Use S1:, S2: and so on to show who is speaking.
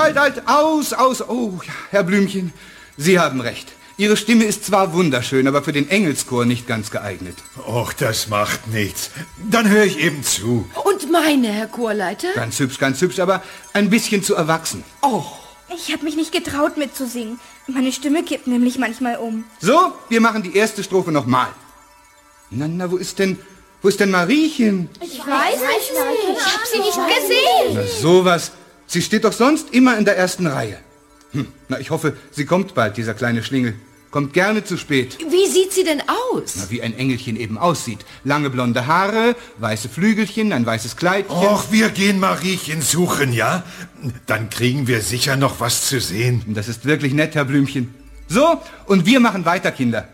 S1: halt, aus. Oh, ja, Herr Blümchen, Sie haben recht. Ihre Stimme ist zwar wunderschön, aber für den Engelschor nicht ganz geeignet.
S2: Och, das macht nichts. Dann höre ich eben zu.
S3: Und meine, Herr Chorleiter?
S1: Ganz hübsch, aber ein bisschen zu erwachsen.
S3: Oh.
S4: Ich habe mich nicht getraut mitzusingen. Meine Stimme kippt nämlich manchmal um.
S1: So, wir machen die erste Strophe nochmal. Na, wo ist denn Mariechen?
S4: Ich weiß nicht. Ich habe sie nicht gesehen.
S1: Na, sowas. Sie steht doch sonst immer in der ersten Reihe. Na, ich hoffe, sie kommt bald, dieser kleine Schlingel. Kommt gerne zu spät.
S3: Wie sieht sie denn aus?
S1: Na, wie ein Engelchen eben aussieht. Lange blonde Haare, weiße Flügelchen, ein weißes Kleidchen.
S2: Och, wir gehen Mariechen suchen, ja? Dann kriegen wir sicher noch was zu sehen.
S1: Das ist wirklich nett, Herr Blümchen. So, und wir machen weiter, Kinder.